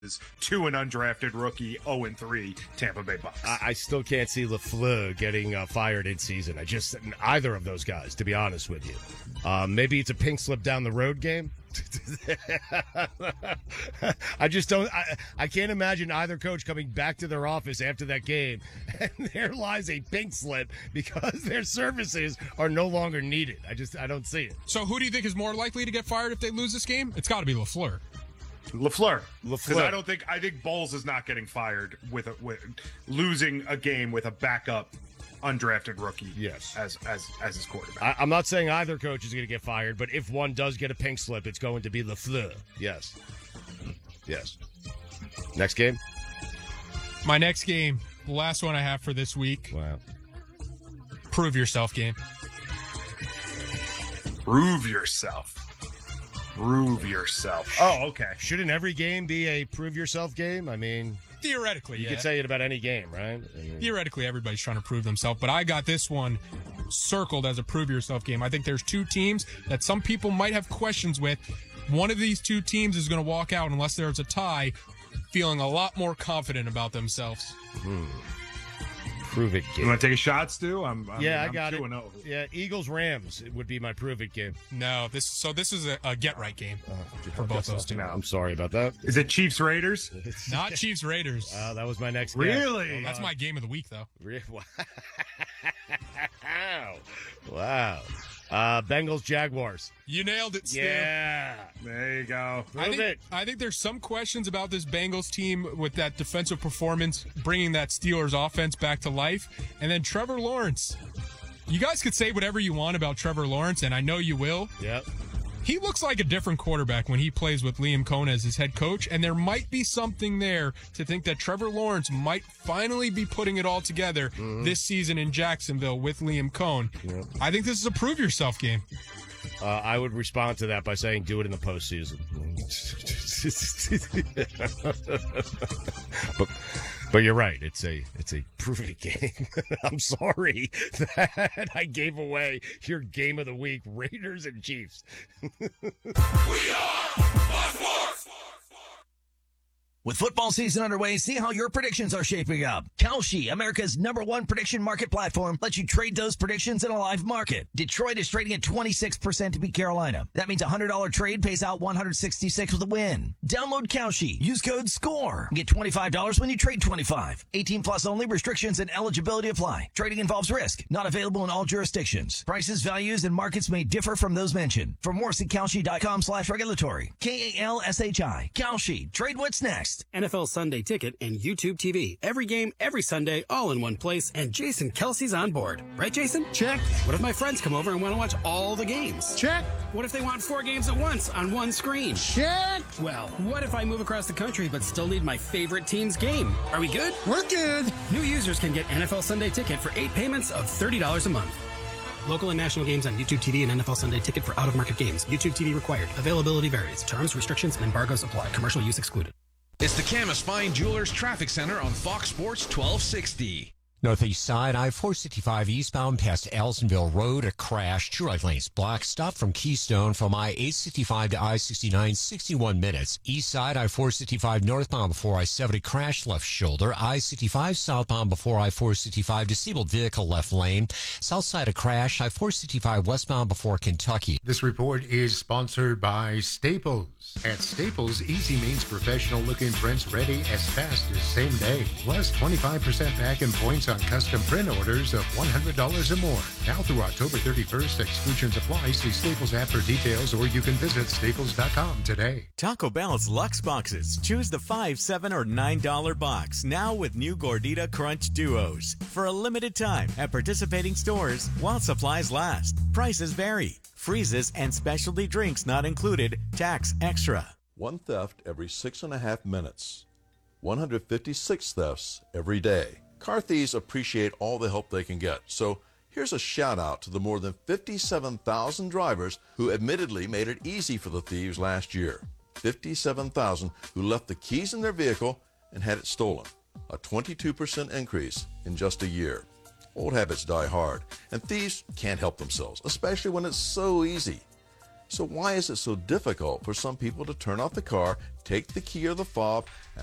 to an undrafted rookie 0-3 Tampa Bay Bucks. I still can't see LaFleur getting fired in season. Either of those guys, to be honest with you. Maybe it's a pink slip down the road game. I just don't. I can't imagine either coach coming back to their office after that game and there lies a pink slip because their services are no longer needed. I don't see it. So who do you think is more likely to get fired if they lose this game? It's got to be LaFleur. LaFleur. Because I think Bowles is not getting fired with losing a game with a backup undrafted rookie. Yes, as his quarterback. I'm not saying either coach is going to get fired, but if one does get a pink slip, it's going to be LaFleur. Yes. Next game. My next game, the last one I have for this week. Wow. Prove yourself game. Prove yourself. Oh, okay. Shouldn't every game be a prove yourself game? I mean, theoretically, you could say it about any game, right? Theoretically, everybody's trying to prove themselves, but I got this one circled as a prove yourself game. I think there's two teams that some people might have questions with. One of these two teams is going to walk out, unless there's a tie, feeling a lot more confident about themselves. Prove it game. You want to take a shot, Stu? I got it. 2-0. Yeah, Eagles-Rams would be my prove it game. No, this is a get-right game for both those two. No, I'm sorry about that. Is it Chiefs-Raiders? Not Chiefs-Raiders. That was my next Really? Guess. That's my game of the week, though. Wow. Bengals-Jaguars. You nailed it, Stu. Yeah. There you go. I think there's some questions about this Bengals team with that defensive performance, bringing that Steelers offense back to life. And then Trevor Lawrence. You guys could say whatever you want about Trevor Lawrence, and I know you will. Yep. He looks like a different quarterback when he plays with Liam Cohen as his head coach, and there might be something there to think that Trevor Lawrence might finally be putting it all together this season in Jacksonville with Liam Cohen. Yep. I think this is a prove-yourself game. I would respond to that by saying do it in the postseason. But you're right. It's a prove-it game. I'm sorry that I gave away your game of the week, Raiders and Chiefs. We are Fox Sports. With football season underway, see how your predictions are shaping up. Kalshi, America's #1 prediction market platform, lets you trade those predictions in a live market. Detroit is trading at 26% to beat Carolina. That means a $100 trade pays out $166 with a win. Download Kalshi. Use code SCORE. Get $25 when you trade 25. 18 plus only. Restrictions and eligibility apply. Trading involves risk. Not available in all jurisdictions. Prices, values, and markets may differ from those mentioned. For more, see Kalshi.com/regulatory. KALSHI. Kalshi. Trade what's next. NFL Sunday Ticket and YouTube TV. Every game, every Sunday, all in one place. And Jason Kelsey's on board. Right, Jason? Check. What if my friends come over and want to watch all the games? Check. What if they want 4 games at once on one screen? Check. Well, what if I move across the country but still need my favorite team's game? Are we good? We're good. New users can get NFL Sunday Ticket for 8 payments of $30 a month. Local and national games on YouTube TV and NFL Sunday Ticket for out-of-market games. YouTube TV required. Availability varies. Terms, restrictions, and embargoes apply. Commercial use excluded. It's the Camas Fine Jewelers Traffic Center on Fox Sports 1260. Northeast side, I-465 eastbound past Alsonville Road, a crash. Two right lanes blocked. Stop from Keystone from I-865 to I-69, 61 minutes. East side, I-465 northbound before I-70 crash, left shoulder. I-65 southbound before I-465 disabled vehicle, left lane. South side, a crash. I-465 westbound before Kentucky. This report is sponsored by Staples. At Staples, easy means professional-looking prints ready as fast as same day. Plus 25% back in points on custom print orders of $100 or more. Now through October 31st, exclusions apply. See Staples app for details, or you can visit staples.com today. Taco Bell's Luxe Boxes. Choose the $5, $7, or $9 box. Now with new Gordita Crunch Duos. For a limited time at participating stores while supplies last. Prices vary. Freezes and specialty drinks not included. Tax extra. One theft every 6.5 minutes. 156 thefts every day. Car thieves appreciate all the help they can get. So here's a shout out to the more than 57,000 drivers who admittedly made it easy for the thieves last year. 57,000 who left the keys in their vehicle and had it stolen. A 22% increase in just a year. Old habits die hard, and thieves can't help themselves, especially when it's so easy. So why is it so difficult for some people to turn off the car, take the key or the fob,